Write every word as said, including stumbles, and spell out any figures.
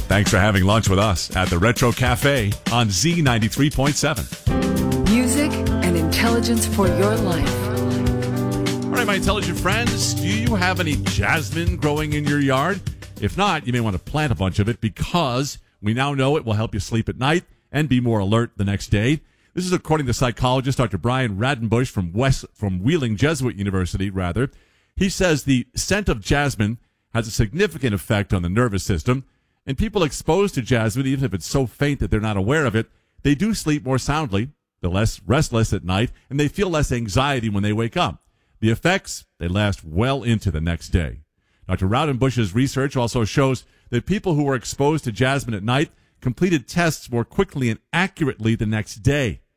Thanks for having lunch with us at the Retro Cafe on Z ninety-three point seven. Music and intelligence for your life. All right, my intelligent friends, do you have any jasmine growing in your yard? If not, you may want to plant a bunch of it because we now know it will help you sleep at night and be more alert the next day. This is according to psychologist Doctor Brian Radenbush from West from Wheeling Jesuit University, rather. He says the scent of jasmine has a significant effect on the nervous system, and people exposed to jasmine, even if it's so faint that they're not aware of it, they do sleep more soundly, they're less restless at night, and they feel less anxiety when they wake up. The effects, they last well into the next day. Doctor Radenbush's research also shows that people who were exposed to jasmine at night completed tests more quickly and accurately the next day.